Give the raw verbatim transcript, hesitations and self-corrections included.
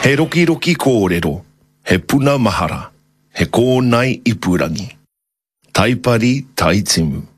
He roki roki kōrero, he puna mahara, he kōnai ipurangi. Taipari taitimu.